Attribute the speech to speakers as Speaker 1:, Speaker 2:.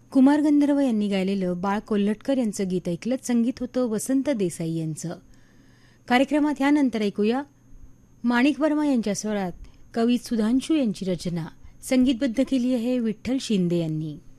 Speaker 1: कुमार गंधर्व यांनी गायलेलं बाळ कोल्हटकर यांचं गीत ऐकलं. संगीत होतं वसंत देसाई यांचं. कार्यक्रमात यानंतर ऐकूया माणिक वर्मा यांच्या स्वरात कवी सुधांशू यांची रचना. संगीतबद्ध केली आहे विठ्ठल शिंदे यांनी.